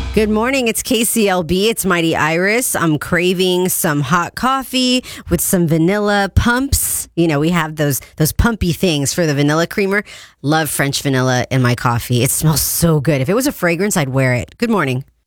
Good morning. It's KCLB. It's Mighty Iris. I'm craving some hot coffee with some vanilla pumps. You know, we have those pumpy things for the vanilla creamer. Love French vanilla in my coffee. It smells so good. If it was a fragrance, I'd wear it. Good morning.